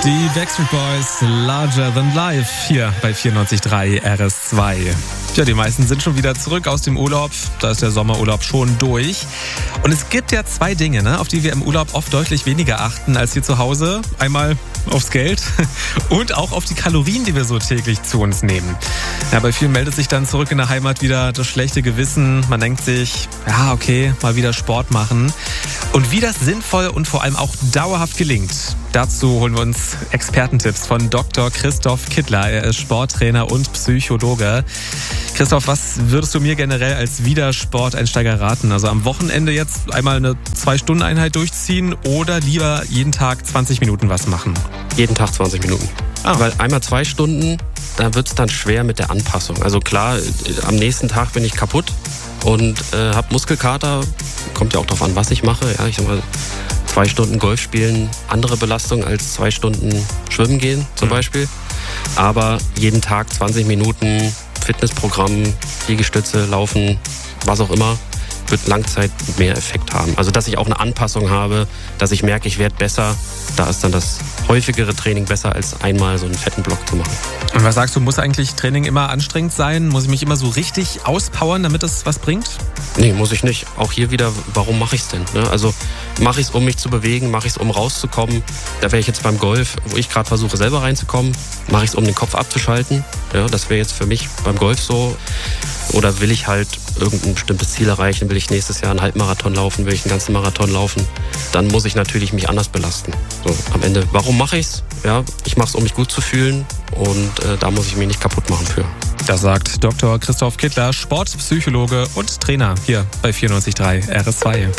Die Backstreet Boys, Larger Than Life, hier bei 94.3 RS2. Ja, die meisten sind schon wieder zurück aus dem Urlaub. Da ist der Sommerurlaub schon durch. Und es gibt ja zwei Dinge, auf die wir im Urlaub oft deutlich weniger achten als hier zu Hause. Einmal aufs Geld und auch auf die Kalorien, die wir so täglich zu uns nehmen. Ja, bei vielen meldet sich dann zurück in der Heimat wieder das schlechte Gewissen. Man denkt sich, ja, okay, mal wieder Sport machen. Und wie das sinnvoll und vor allem auch dauerhaft gelingt, dazu holen wir uns Expertentipps von Dr. Christoph Kittler. Er ist Sporttrainer und Psychologe. Christoph, was würdest du mir generell als Wiedersporteinsteiger raten? Also am Wochenende jetzt einmal eine 2-Stunden-Einheit durchziehen oder lieber jeden Tag 20 Minuten was machen? Jeden Tag 20 Minuten. Weil einmal 2 Stunden, da wird es dann schwer mit der Anpassung. Also klar, am nächsten Tag bin ich kaputt und habe Muskelkater. Kommt ja auch darauf an, was ich mache. Ja, ich sag mal, 2 Stunden Golf spielen, andere Belastung als 2 Stunden schwimmen gehen zum Beispiel. Aber jeden Tag 20 Minuten Fitnessprogramm, Liegestütze, Laufen, was auch immer, wird Langzeit mehr Effekt haben. Also dass ich auch eine Anpassung habe, dass ich merke, ich werde besser. Da ist dann das häufigere Training besser, als einmal so einen fetten Block zu machen. Und was sagst du, muss eigentlich Training immer anstrengend sein? Muss ich mich immer so richtig auspowern, damit es was bringt? Nee, muss ich nicht. Auch hier wieder, warum mache ich es denn? Also mache ich es, um mich zu bewegen, mache ich es, um rauszukommen. Da wäre ich jetzt beim Golf, wo ich gerade versuche, selber reinzukommen. Mache ich es, um den Kopf abzuschalten. Ja, das wäre jetzt für mich beim Golf so. Oder will ich halt irgendein bestimmtes Ziel erreichen? Will ich nächstes Jahr einen Halbmarathon laufen? Will ich einen ganzen Marathon laufen? Dann muss ich natürlich mich anders belasten. So, am Ende, warum mache ich's? Ja, ich mache es, um mich gut zu fühlen. Und da muss ich mich nicht kaputt machen für. Das sagt Dr. Christoph Kittler, Sportpsychologe und Trainer hier bei 94.3 RS2.